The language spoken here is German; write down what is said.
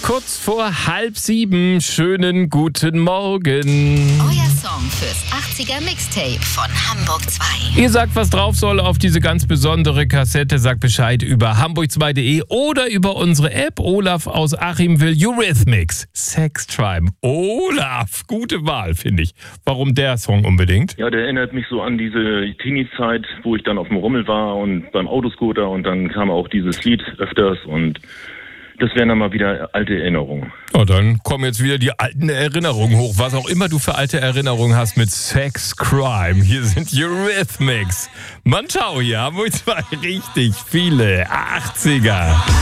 Kurz vor 6:30. Schönen guten Morgen. Euer Song fürs 80er Mixtape von Hamburg 2. Ihr sagt, was drauf soll auf diese ganz besondere Kassette. Sagt Bescheid über hamburg2.de oder über unsere App. Olaf aus Achim will Eurythmics. Sex Tribe. Olaf, gute Wahl, finde ich. Warum der Song unbedingt? Ja, der erinnert mich so an diese Teenie-Zeit, wo ich dann auf dem Rummel war und beim Autoscooter und dann kam auch dieses Lied öfters und das wären dann mal wieder alte Erinnerungen. Oh, dann kommen jetzt wieder die alten Erinnerungen hoch. Was auch immer du für alte Erinnerungen hast mit Sex Crime. Hier sind Eurythmics. Mann, schau, hier haben wir zwei richtig viele 80er.